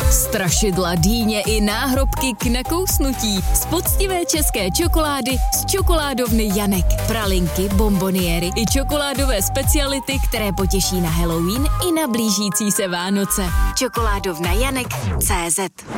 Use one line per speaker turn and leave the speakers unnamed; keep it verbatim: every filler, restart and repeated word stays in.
Strašidla, dýně i náhrobky k nakousnutí z poctivé české čokolády z čokoládovny Janek. Pralinky, bomboniéry i čokoládové speciality, které potěší na Halloween i na blížící se Vánoce. Čokoládovna Janek tečka cé zet